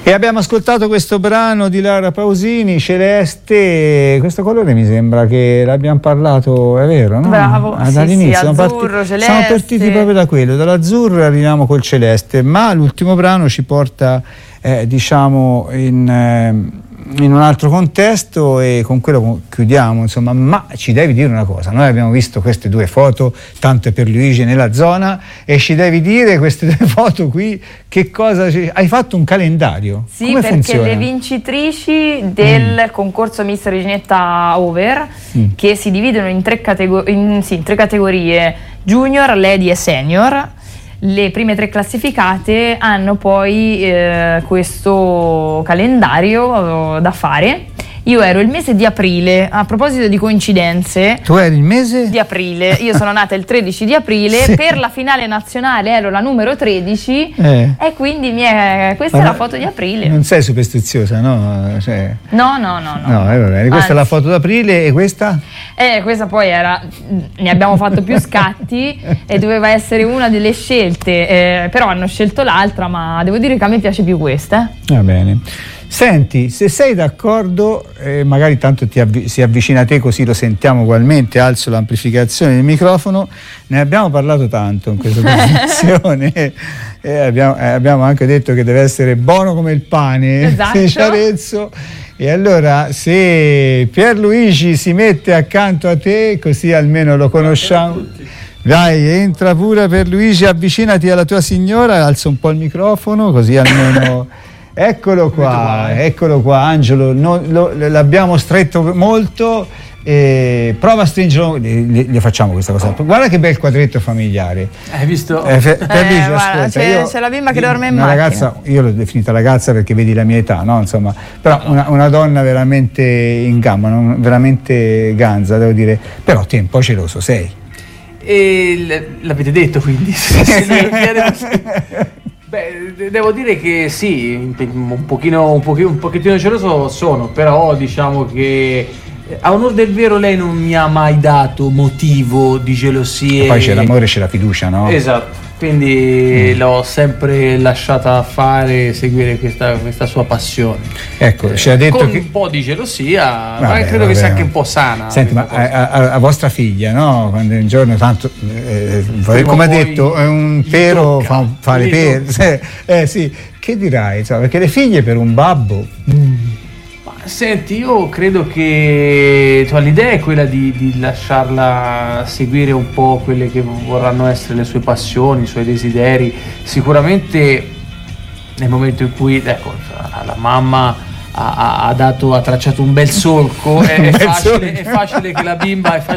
E abbiamo ascoltato questo brano di Lara Pausini, Celeste. Questo colore mi sembra che l'abbiamo parlato, è vero, no? Bravo, dall'inizio sì, azzurro, celeste. Siamo partiti proprio da quello, dall'azzurro arriviamo col celeste, ma l'ultimo brano ci porta diciamo in un altro contesto, e con quello chiudiamo, insomma. Ma ci devi dire una cosa: noi abbiamo visto queste due foto, tanto per Luigi, nella zona, e ci devi dire, queste due foto qui, che cosa hai fatto? Un calendario? Sì, come perché funziona? le vincitrici del concorso Miss Reginetta Over, che si dividono in tre categorie: junior, lady e senior. Le prime tre classificate hanno poi questo calendario da fare. Io ero il mese di aprile, a proposito di coincidenze. Tu eri il mese? Di aprile, io sono nata il 13 di aprile, sì. Per la finale nazionale ero la numero 13 e quindi questa è la foto di aprile. Non sei superstiziosa, no? Cioè... No. No, va bene. Questa è la foto d'aprile, e questa? Questa poi ne abbiamo fatto più scatti e doveva essere una delle scelte, però hanno scelto l'altra, ma devo dire che a me piace più questa. Va bene. Senti, se sei d'accordo, magari tanto si avvicina a te, così lo sentiamo ugualmente, alzo l'amplificazione del microfono. Ne abbiamo parlato tanto in questa trasmissione, abbiamo anche detto che deve essere buono come il pane, esatto. Dice Arezzo. E allora, se Pierluigi si mette accanto a te, così almeno lo conosciamo. Dai, entra pure Pierluigi, avvicinati alla tua signora, alza un po' il microfono, così almeno... Eccolo qua, Angelo, l'abbiamo stretto molto, prova a stringerlo, gli facciamo questa cosa. Guarda che bel quadretto familiare. Hai visto? Guarda, c'è la bimba che dorme in macchina. Ragazza, io l'ho definita ragazza perché vedi la mia età, no? Insomma, però una donna veramente in gamba, veramente ganza, devo dire, però te un po' celoso sei. E l'avete detto, quindi? Beh, devo dire che sì, un pochettino celoso sono, però diciamo che a onor del vero lei non mi ha mai dato motivo di gelosia. Poi c'è l'amore, c'è la fiducia, no? Esatto, quindi l'ho sempre lasciata fare, seguire questa sua passione. Ecco, ci ha detto con che... un po' di gelosia, ma credo che sia anche un po' sana. Senti, ma a vostra figlia, no? Quando un giorno tanto, come ha detto, è un pero fa le pere. Sì, che dirai? Perché le figlie per un babbo... Senti, io credo che l'idea è quella di lasciarla seguire un po' quelle che vorranno essere le sue passioni, i suoi desideri. Sicuramente nel momento in cui la mamma ha tracciato un bel solco, è facile che la bimba